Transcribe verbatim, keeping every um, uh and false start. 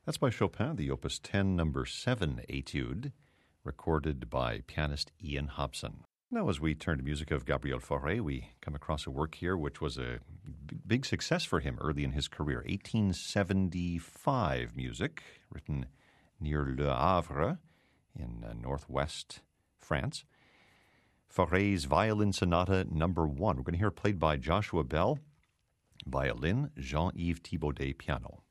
That's by Chopin, the Opus ten, number seven Etude, recorded by pianist Ian Hobson. Now, as we turn to music of Gabriel Fauré, we come across a work here which was a big success for him early in his career. eighteen seventy-five music, written near Le Havre in uh, northwest France. Fauré's Violin Sonata number one. We're going to hear it played by Joshua Bell, violin, Jean-Yves Thibaudet, piano.